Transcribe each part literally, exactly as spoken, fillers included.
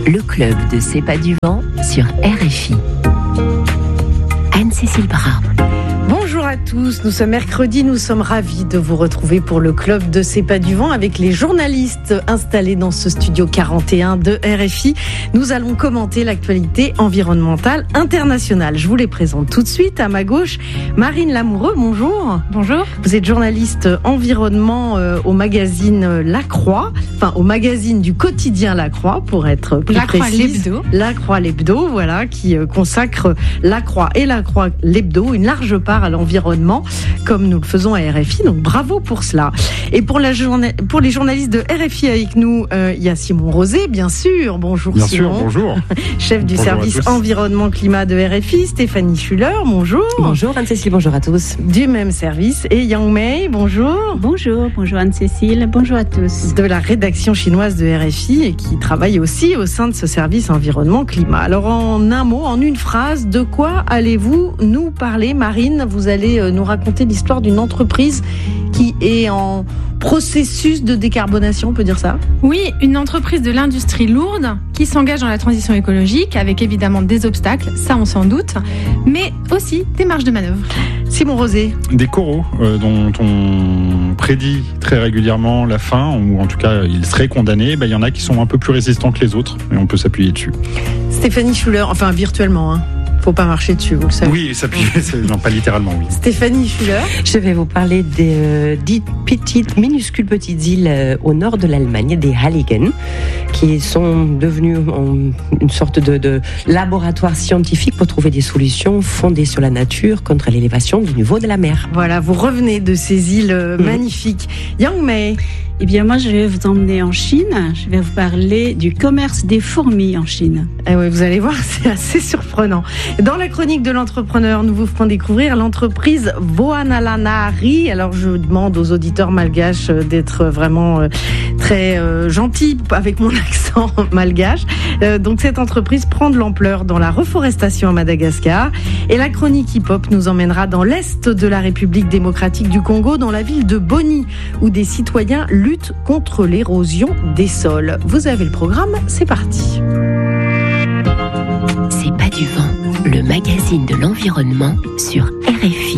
le club de C'est pas du vent sur R F I. Anne-Cécile Bras. Bonjour à tous, nous sommes mercredi, nous sommes ravis de vous retrouver pour le club de C'est pas du vent avec les journalistes installés dans ce studio quarante et un de R F I. Nous allons commenter l'actualité environnementale internationale. Je vous les présente tout de suite. À ma gauche, Marine Lamoureux, bonjour. Bonjour. Vous êtes journaliste environnement euh, au magazine La Croix, enfin au magazine du quotidien La Croix pour être plus La précise. Croix l'Hebdo. La Croix l'Hebdo, voilà, qui euh, consacre La Croix et La Croix l'Hebdo une large part à l'environnement, comme nous le faisons à R F I. Donc bravo pour cela. Et pour, la journa- pour les journalistes de R F I avec nous, il euh, y a Simon Rosé, bien sûr. Bonjour bien Simon. Bien sûr, bonjour. Chef du bonjour service environnement climat de R F I. Stéphanie Schuller, bonjour. Bonjour Anne-Cécile, bonjour à tous. Du même service. Et Yang Mei, bonjour. Bonjour, bonjour Anne-Cécile, bonjour à tous. De la rédaction chinoise de R F I et qui travaille aussi au sein de ce service environnement climat. Alors en un mot, en une phrase, de quoi allez-vous nous parler, Marine? Vous allez nous raconter l'histoire d'une entreprise qui est en processus de décarbonation, on peut dire ça? Oui, une entreprise de l'industrie lourde qui s'engage dans la transition écologique avec évidemment des obstacles, ça on s'en doute, mais aussi des marges de manœuvre. Simon Rosé. Des coraux euh, dont on prédit très régulièrement la fin, ou en tout cas ils seraient condamnés, ben, il y en a qui sont un peu plus résistants que les autres et on peut s'appuyer dessus. Stéphanie Schuller, enfin virtuellement, hein. Faut pas marcher dessus, vous le savez. Oui, s'appuyer, non pas littéralement, oui. Stéphanie Schuller. Je vais vous parler des euh, dites petites, minuscules petites îles euh, au nord de l'Allemagne, des Halligen, qui sont devenues en, une sorte de, de laboratoire scientifique pour trouver des solutions fondées sur la nature contre l'élévation du niveau de la mer. Voilà, vous revenez de ces îles euh, mmh. magnifiques. Yang Mei. Eh bien, moi, je vais vous emmener en Chine. Je vais vous parler du commerce des fourmis en Chine. Eh oui, vous allez voir, c'est assez surprenant. Dans la chronique de l'entrepreneur, nous vous ferons découvrir l'entreprise Voanalanari. Alors, je demande aux auditeurs malgaches d'être vraiment euh, très euh, gentils avec mon accent malgache. Euh, donc, cette entreprise prend de l'ampleur dans la reforestation à Madagascar. Et la chronique hip-hop nous emmènera dans l'est de la République démocratique du Congo, dans la ville de Boni, où des citoyens lutte contre l'érosion des sols. Vous avez le programme, c'est parti. C'est pas du vent, le magazine de l'environnement sur R F I.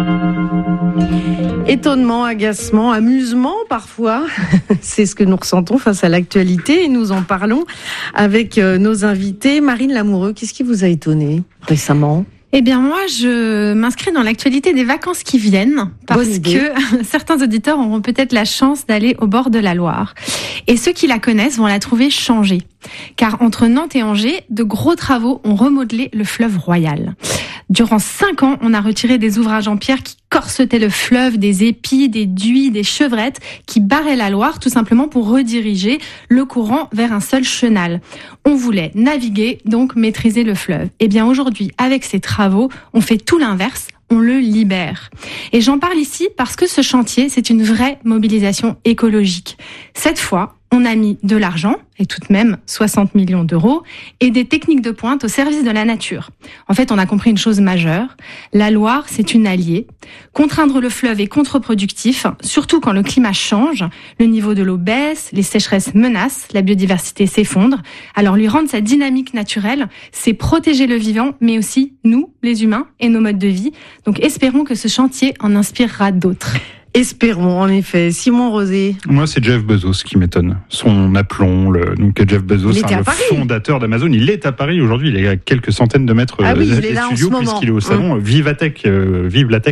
Étonnement, agacement, amusement parfois, c'est ce que nous ressentons face à l'actualité et nous en parlons avec nos invités. Marine Lamoureux, qu'est-ce qui vous a étonné récemment ? Eh bien moi, je m'inscris dans l'actualité des vacances qui viennent parce que certains auditeurs auront peut-être la chance d'aller au bord de la Loire. Et ceux qui la connaissent vont la trouver changée. Car entre Nantes et Angers, de gros travaux ont remodelé le fleuve Royal. Durant cinq ans, on a retiré des ouvrages en pierre qui corsetaient le fleuve, des épis, des duits, des chevrettes qui barraient la Loire tout simplement pour rediriger le courant vers un seul chenal. On voulait naviguer, donc maîtriser le fleuve. Eh bien aujourd'hui, avec ces travaux, on fait tout l'inverse. On le libère. Et j'en parle ici parce que ce chantier, c'est une vraie mobilisation écologique. Cette fois, on a mis de l'argent, et tout de même soixante millions d'euros, et des techniques de pointe au service de la nature. En fait, on a compris une chose majeure. La Loire, c'est une alliée. Contraindre le fleuve est contre-productif, surtout quand le climat change, le niveau de l'eau baisse, les sécheresses menacent, la biodiversité s'effondre. Alors lui rendre sa dynamique naturelle, c'est protéger le vivant, mais aussi nous, les humains, et nos modes de vie. Donc espérons que ce chantier en inspirera d'autres. Espérons, en effet. Simon Rosé. Moi, c'est Jeff Bezos qui m'étonne. Son aplomb, le, donc Jeff Bezos, hein, le fondateur d'Amazon. Il est à Paris aujourd'hui. Il est à quelques centaines de mètres ah oui, des studios puisqu'il est au salon. Mmh. Vive la tech, euh, vive la tech.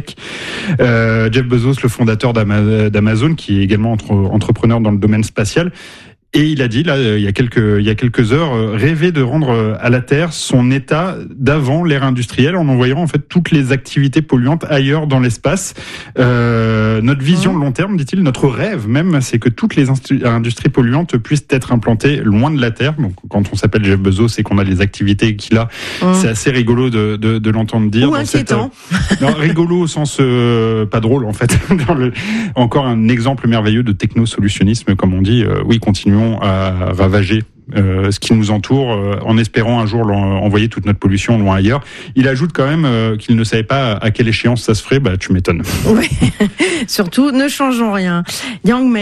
Euh, Jeff Bezos, le fondateur d'Ama- d'Amazon, qui est également entre, entrepreneur dans le domaine spatial. Et il a dit, là, il y a quelques, il y a quelques heures, rêver de rendre à la Terre son état d'avant l'ère industrielle en envoyant en fait toutes les activités polluantes ailleurs dans l'espace. Euh, notre vision de long terme, dit-il, notre rêve même, c'est que toutes les instu- industries polluantes puissent être implantées loin de la Terre. Donc, quand on s'appelle Jeff Bezos et qu'on a les activités qu'il a, mmh. c'est assez rigolo de, de, de l'entendre dire. Ou inquiétant. Cette, euh, non, rigolo au sens euh, pas drôle en fait. Dans le, encore un exemple merveilleux de technosolutionnisme, comme on dit. Euh, oui, continuons à ravager euh, ce qui nous entoure euh, en espérant un jour envoyer toute notre pollution loin ailleurs. Il ajoute quand même euh, qu'il ne savait pas à quelle échéance ça se ferait. Bah, tu m'étonnes. Oui, surtout, ne changeons rien. Yang Mei.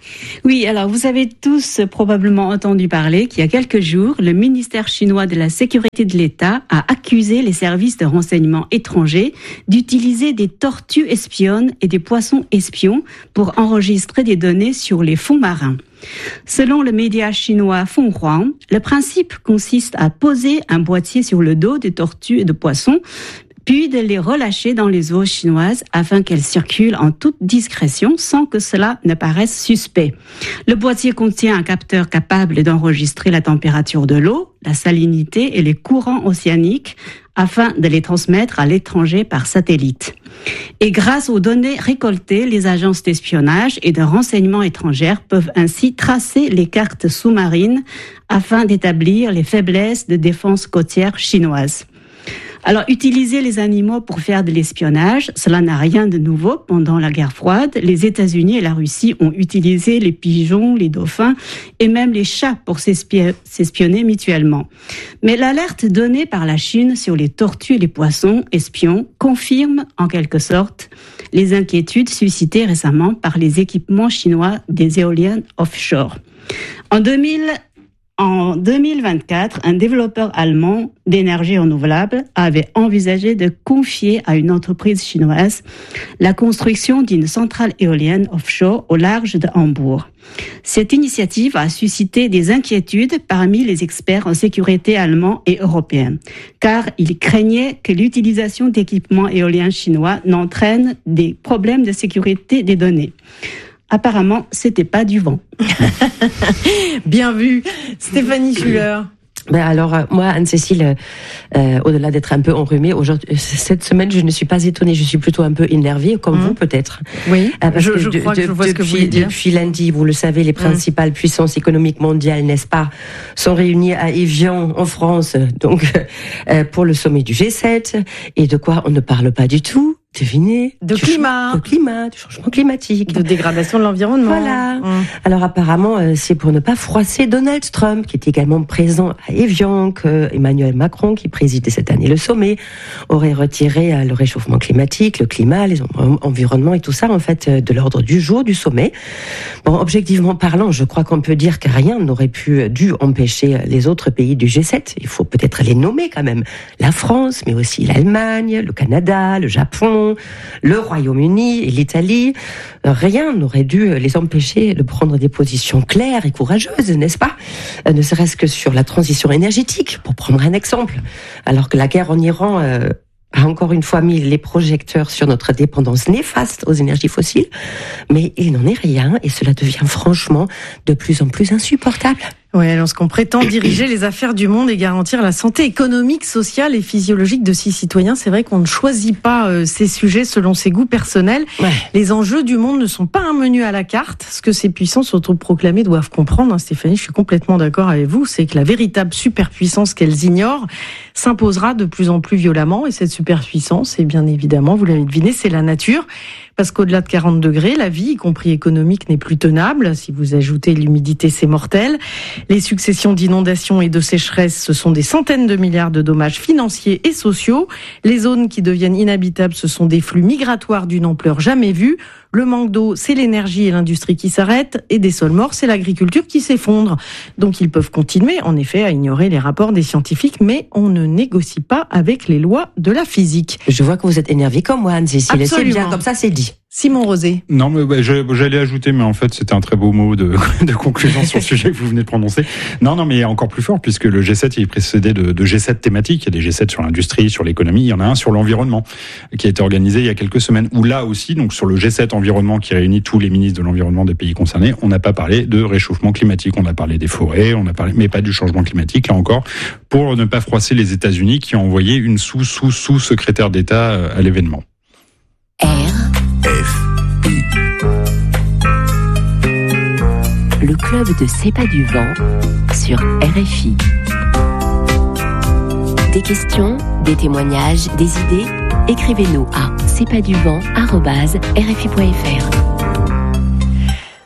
Oui, alors vous avez tous probablement entendu parler qu'il y a quelques jours, le ministère chinois de la Sécurité de l'État a accusé les services de renseignement étrangers d'utiliser des tortues espionnes et des poissons espions pour enregistrer des données sur les fonds marins. Selon le média chinois Fonghua, le principe consiste à poser un boîtier sur le dos des tortues et de poissons, puis de les relâcher dans les eaux chinoises afin qu'elles circulent en toute discrétion sans que cela ne paraisse suspect. Le boîtier contient un capteur capable d'enregistrer la température de l'eau, la salinité et les courants océaniques afin de les transmettre à l'étranger par satellite. Et grâce aux données récoltées, les agences d'espionnage et de renseignement étrangères peuvent ainsi tracer les cartes sous-marines afin d'établir les faiblesses de défense côtière chinoise. Alors, utiliser les animaux pour faire de l'espionnage, cela n'a rien de nouveau. Pendant la guerre froide, les États-Unis et la Russie ont utilisé les pigeons, les dauphins et même les chats pour s'espionner mutuellement. Mais l'alerte donnée par la Chine sur les tortues et les poissons espions confirme en quelque sorte les inquiétudes suscitées récemment par les équipements chinois des éoliennes offshore. En deux mille En deux mille vingt-quatre, un développeur allemand d'énergie renouvelable avait envisagé de confier à une entreprise chinoise la construction d'une centrale éolienne offshore au large de Hambourg. Cette initiative a suscité des inquiétudes parmi les experts en sécurité allemands et européens, car ils craignaient que l'utilisation d'équipements éoliens chinois n'entraîne des problèmes de sécurité des données. Apparemment, c'était pas du vent. Bien vu, Stéphanie Schuller. Ben alors, euh, moi, Anne-Cécile, euh, au-delà d'être un peu enrhumée, aujourd'hui, cette semaine, je ne suis pas étonnée, je suis plutôt un peu énervée, comme mmh. vous peut-être. Oui, euh, parce je, que je de, crois de, que je vois depuis, ce que vous voulez dire. Depuis lundi, vous le savez, les principales mmh. puissances économiques mondiales, n'est-ce pas, sont réunies à Évian, en France, donc euh, pour le sommet du G sept, et de quoi on ne parle pas du tout. Devinez. De climat. De climat, du changement climatique. De dégradation de l'environnement. Voilà. Mmh. Alors apparemment, euh, c'est pour ne pas froisser Donald Trump, qui est également présent à Évian, que Emmanuel Macron, qui présidait cette année le sommet, aurait retiré euh, le réchauffement climatique, le climat, les environnements et tout ça, en fait, euh, de l'ordre du jour du sommet. Bon, objectivement parlant, je crois qu'on peut dire que rien n'aurait pu, dû empêcher les autres pays du G sept. Il faut peut-être les nommer quand même. La France, mais aussi l'Allemagne, le Canada, le Japon, le Royaume-Uni et l'Italie. Rien n'aurait dû les empêcher de prendre des positions claires et courageuses, n'est-ce pas ? Ne serait-ce que sur la transition énergétique, pour prendre un exemple. Alors que la guerre en Iran euh, a encore une fois mis les projecteurs sur notre dépendance néfaste aux énergies fossiles, mais il n'en est rien et cela devient franchement de plus en plus insupportable. Oui, lorsqu'on prétend diriger les affaires du monde et garantir la santé économique, sociale et physiologique de ses citoyens, c'est vrai qu'on ne choisit pas euh, ces sujets selon ses goûts personnels. Ouais. Les enjeux du monde ne sont pas un menu à la carte. Ce que ces puissances autoproclamées doivent comprendre, hein, Stéphanie, je suis complètement d'accord avec vous, c'est que la véritable superpuissance qu'elles ignorent s'imposera de plus en plus violemment. Et cette superpuissance, et bien évidemment, vous l'avez deviné, c'est la nature. Parce qu'au-delà de quarante degrés, la vie, y compris économique, n'est plus tenable. Si vous ajoutez l'humidité, c'est mortel. Les successions d'inondations et de sécheresses, ce sont des centaines de milliards de dommages financiers et sociaux. Les zones qui deviennent inhabitables, ce sont des flux migratoires d'une ampleur jamais vue. Le manque d'eau, c'est l'énergie et l'industrie qui s'arrêtent. Et des sols morts, c'est l'agriculture qui s'effondre. Donc ils peuvent continuer, en effet, à ignorer les rapports des scientifiques, mais on ne négocie pas avec les lois de la physique. Je vois que vous êtes énervée comme moi, Anne-Cécile. C'est bien, comme ça, c'est dit. Simon Rosé. Non, mais bah, j'allais ajouter, mais en fait, c'était un très beau mot de, de conclusion sur le sujet que vous venez de prononcer. Non, non, mais encore plus fort, puisque le G sept, il est précédé de, de G sept thématiques. Il y a des G sept sur l'industrie, sur l'économie. Il y en a un sur l'environnement, qui a été organisé il y a quelques semaines. Où là aussi, donc sur le G sept environnement, qui réunit tous les ministres de l'environnement des pays concernés, on n'a pas parlé de réchauffement climatique. On a parlé des forêts, on a parlé, mais pas du changement climatique, là encore, pour ne pas froisser les États-Unis, qui ont envoyé une sous-sous-sous-secrétaire d'État à l'événement. R. F. Le club de C'est pas du vent sur R F I. Des questions, des témoignages, des idées, écrivez-nous à c'est pas du vent arobase r f i point f r.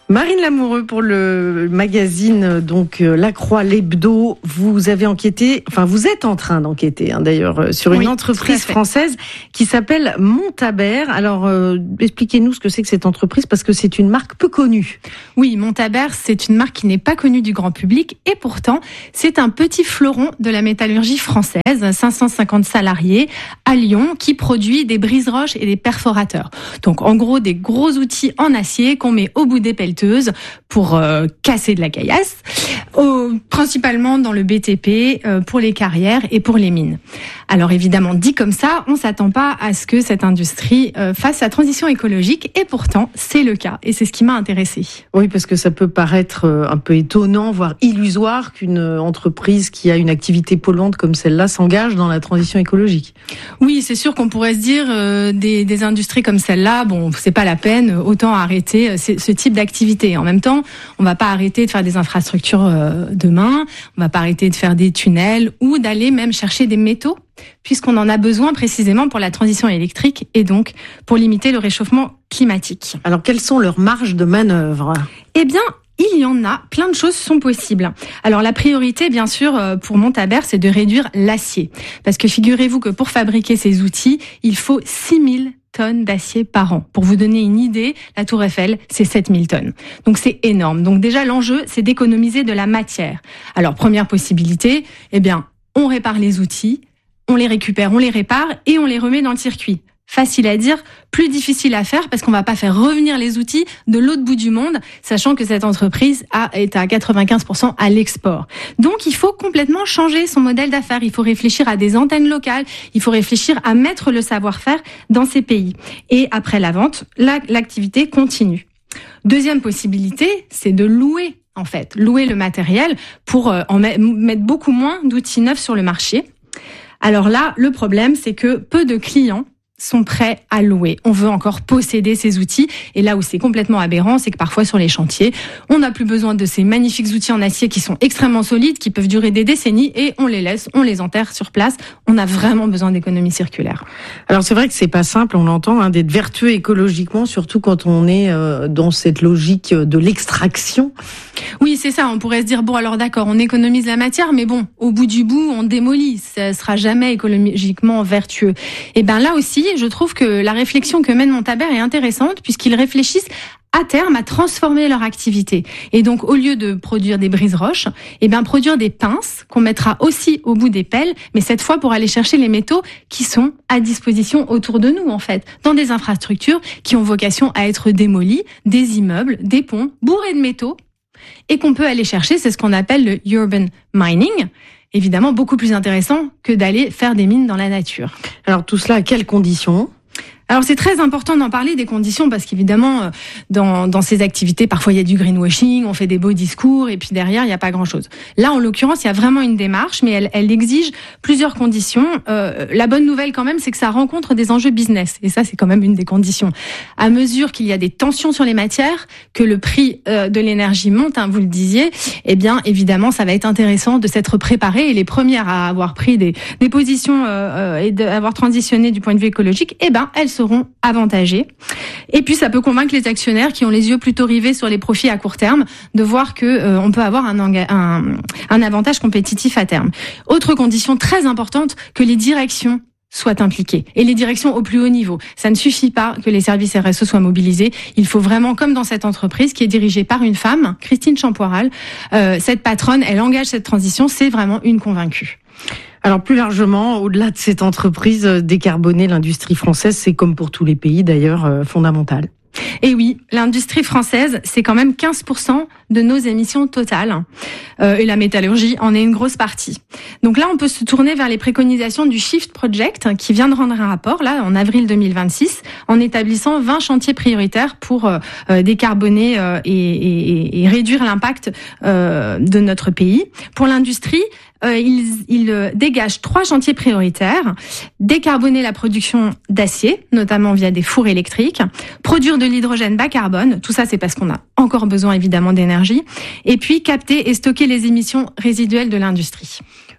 Marine Lamoureux pour le magazine donc euh, La Croix, l'Hebdo. Vous avez enquêté, enfin vous êtes en train d'enquêter hein, d'ailleurs euh, sur une oui, entreprise française qui s'appelle Montabert. Alors euh, expliquez-nous ce que c'est que cette entreprise parce que c'est une marque peu connue. Oui, Montabert, c'est une marque qui n'est pas connue du grand public et pourtant c'est un petit fleuron de la métallurgie française, cinq cent cinquante salariés à Lyon, qui produit des brise-roches et des perforateurs. Donc en gros des gros outils en acier qu'on met au bout des pelleteuses pour euh, casser de la caillasse, au, principalement dans le B T P, euh, pour les carrières et pour les mines. Alors évidemment, dit comme ça, on s'attend pas à ce que cette industrie euh, fasse la transition écologique et pourtant c'est le cas et c'est ce qui m'a intéressée. Oui, parce que ça peut paraître un peu étonnant, voire illusoire qu'une entreprise qui a une activité polluante comme celle-là s'engage dans la transition écologique. Oui, c'est sûr qu'on pourrait se dire euh, des, des industries comme celle-là, bon, c'est pas la peine, autant arrêter ce type d'activité. En même temps, on va pas arrêter de faire des infrastructures euh, demain, on va pas arrêter de faire des tunnels ou d'aller même chercher des métaux, puisqu'on en a besoin précisément pour la transition électrique et donc pour limiter le réchauffement climatique. Alors, quelles sont leurs marges de manœuvre ? Eh bien, il y en a, plein de choses sont possibles. Alors la priorité, bien sûr, pour Montabert, c'est de réduire l'acier. Parce que figurez-vous que pour fabriquer ces outils, il faut six mille tonnes d'acier par an. Pour vous donner une idée, la Tour Eiffel, c'est sept mille tonnes. Donc c'est énorme. Donc déjà, l'enjeu, c'est d'économiser de la matière. Alors première possibilité, eh bien, on répare les outils, on les récupère, on les répare et on les remet dans le circuit. Facile à dire, plus difficile à faire parce qu'on va pas faire revenir les outils de l'autre bout du monde, sachant que cette entreprise a, est à quatre-vingt-quinze pour cent à l'export. Donc il faut complètement changer son modèle d'affaires. Il faut réfléchir à des antennes locales, il faut réfléchir à mettre le savoir-faire dans ces pays. Et après la vente, la, l'activité continue. Deuxième possibilité, c'est de louer. En fait, louer le matériel pour euh, en mettre beaucoup moins d'outils neufs sur le marché. Alors là, le problème, c'est que peu de clients sont prêts à louer. On veut encore posséder ces outils. Et là où c'est complètement aberrant, c'est que parfois sur les chantiers, on n'a plus besoin de ces magnifiques outils en acier qui sont extrêmement solides, qui peuvent durer des décennies et on les laisse, on les enterre sur place. On a vraiment besoin d'économie circulaire. Alors c'est vrai que c'est pas simple, on l'entend, hein, d'être vertueux écologiquement, surtout quand on est euh, dans cette logique de l'extraction. Oui, c'est ça. On pourrait se dire, bon alors d'accord, on économise la matière, mais bon, au bout du bout, on démolit. Ça sera jamais écologiquement vertueux. Et ben là aussi, je trouve que la réflexion que mène Montabert est intéressante puisqu'ils réfléchissent à terme à transformer leur activité. Et donc, au lieu de produire des brise-roches, eh bien, produire des pinces qu'on mettra aussi au bout des pelles, mais cette fois pour aller chercher les métaux qui sont à disposition autour de nous, en fait, dans des infrastructures qui ont vocation à être démolies, des immeubles, des ponts bourrés de métaux, et qu'on peut aller chercher, c'est ce qu'on appelle le urban mining. Évidemment, beaucoup plus intéressant que d'aller faire des mines dans la nature. Alors tout cela, à quelles conditions ? Alors c'est très important d'en parler des conditions parce qu'évidemment dans dans ces activités parfois il y a du greenwashing, on fait des beaux discours et puis derrière il n'y a pas grand-chose. Là en l'occurrence il y a vraiment une démarche mais elle elle exige plusieurs conditions. Euh, la bonne nouvelle quand même c'est que ça rencontre des enjeux business et ça c'est quand même une des conditions. À mesure qu'il y a des tensions sur les matières, que le prix euh, de l'énergie monte, hein, vous le disiez, eh bien évidemment ça va être intéressant de s'être préparé et les premières à avoir pris des des positions euh, et d'avoir transitionné du point de vue écologique, eh ben elles seront avantagés. Et puis ça peut convaincre les actionnaires qui ont les yeux plutôt rivés sur les profits à court terme de voir que euh, on peut avoir un, un, un avantage compétitif à terme. Autre condition très importante, que les directions soient impliquées. Et les directions au plus haut niveau. Ça ne suffit pas que les services R S E soient mobilisés. Il faut vraiment, comme dans cette entreprise qui est dirigée par une femme, Christine Champoiral, euh, cette patronne, elle engage cette transition, c'est vraiment une convaincue. Alors plus largement, au-delà de cette entreprise, décarboner l'industrie française, c'est comme pour tous les pays d'ailleurs euh, fondamental. Et oui, l'industrie française, c'est quand même quinze pour cent de nos émissions totales. Euh, et la métallurgie en est une grosse partie. Donc là, on peut se tourner vers les préconisations du Shift Project, qui vient de rendre un rapport, là, en avril deux mille vingt-six, en établissant vingt chantiers prioritaires pour euh, décarboner euh, et, et, et réduire l'impact euh, de notre pays. Pour l'industrie, Euh, il, il dégage trois chantiers prioritaires: décarboner la production d'acier, notamment via des fours électriques, produire de l'hydrogène bas carbone, tout ça c'est parce qu'on a encore besoin évidemment d'énergie, et puis capter et stocker les émissions résiduelles de l'industrie.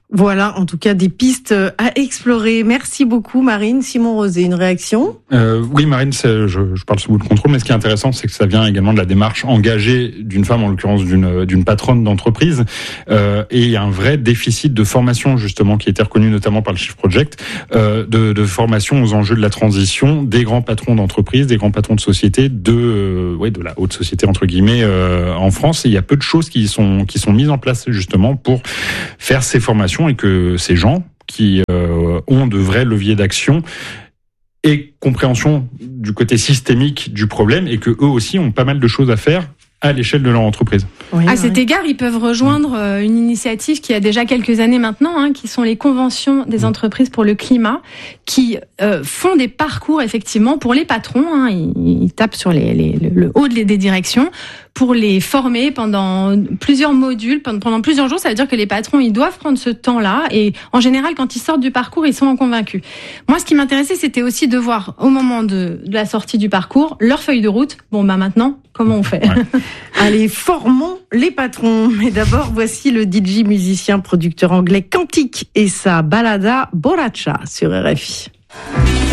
Voilà, en tout cas, des pistes à explorer. Merci beaucoup, Marine. Simon Rosé, une réaction ? euh, Oui, Marine, c'est, je, je parle sous bout de contrôle, mais ce qui est intéressant, c'est que ça vient également de la démarche engagée d'une femme, en l'occurrence d'une, d'une patronne d'entreprise. Euh, et il y a un vrai déficit de formation, justement, qui a été reconnu notamment par le Shift Project, euh, de, de formation aux enjeux de la transition des grands patrons d'entreprise, des grands patrons de société, de, euh, ouais, de la haute société, entre guillemets, euh, en France. Et il y a peu de choses qui sont, qui sont mises en place, justement, pour faire ces formations, et que ces gens qui euh, ont de vrais leviers d'action aient compréhension du côté systémique du problème, et que eux aussi ont pas mal de choses à faire à l'échelle de leur entreprise. Oui, à oui. cet égard, ils peuvent rejoindre euh, une initiative qui a déjà quelques années maintenant, hein, qui sont les conventions des entreprises pour le climat, qui euh, font des parcours effectivement pour les patrons. Hein, ils, ils tapent sur les, les, le haut des directions pour les former pendant plusieurs modules, pendant plusieurs jours. Ça veut dire que les patrons, ils doivent prendre ce temps-là, et en général, quand ils sortent du parcours, ils sont convaincus. Moi, ce qui m'intéressait, c'était aussi de voir au moment de, de la sortie du parcours leur feuille de route. Bon, bah maintenant, comment on fait ? Ouais. Allez, formons les patrons. Mais d'abord, voici le D J musicien producteur anglais Quantique et sa balada Borracha sur R F I.